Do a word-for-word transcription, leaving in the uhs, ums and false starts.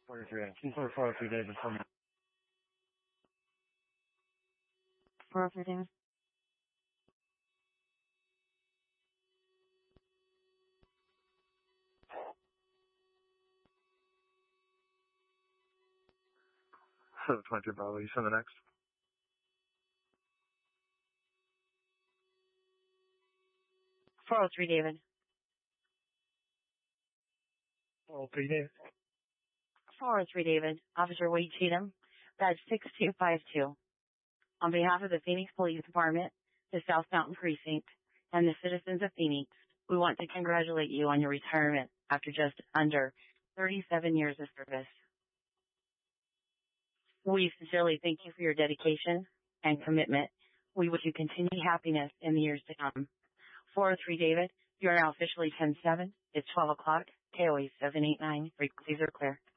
forty-three, four oh three David for me. four oh three David. seven twenty-two Bravo, you send the next. four oh three David. four oh three David. four oh three David. Officer Wade Cheatham, badge six two five two. On behalf of the Phoenix Police Department, the South Mountain Precinct, and the citizens of Phoenix, we want to congratulate you on your retirement after just under thirty-seven years of service. We sincerely thank you for your dedication and commitment. We wish you continued happiness in the years to come. four oh three David, you are now officially ten seven. It's twelve o'clock. K O A seven eight nine. Frequencies are clear.